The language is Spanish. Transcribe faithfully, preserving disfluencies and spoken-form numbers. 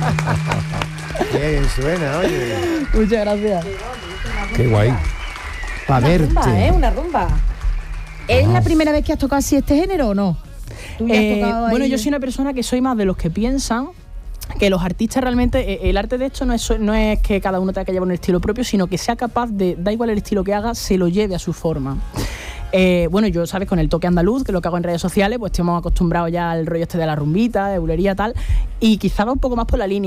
Bien, suena, oye. Muchas gracias. Qué guay. Para Una verte. rumba, ¿eh? Una rumba. ¿Es Ah. la primera vez que has tocado así este género o no? ¿Tú ya has Eh, tocado ahí? bueno, yo soy una persona que soy más de los que piensan que los artistas realmente, eh, el arte de esto no es, no es que cada uno tenga que llevar un estilo propio, sino que sea capaz de, da igual el estilo que haga, se lo lleve a su forma. Eh, bueno, yo, ¿sabes? Con el toque andaluz, que es lo que hago en redes sociales, pues estamos acostumbrados ya al rollo este de la rumbita, de bulería, tal, y quizá va un poco más por la línea.